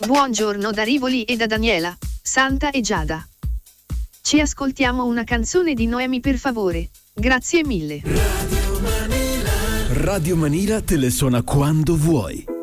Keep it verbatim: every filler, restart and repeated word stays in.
Buongiorno da Rivoli e da Daniela, Santa e Giada. Ci ascoltiamo una canzone di Noemi per favore. Grazie mille. Radio Manila te le suona quando vuoi.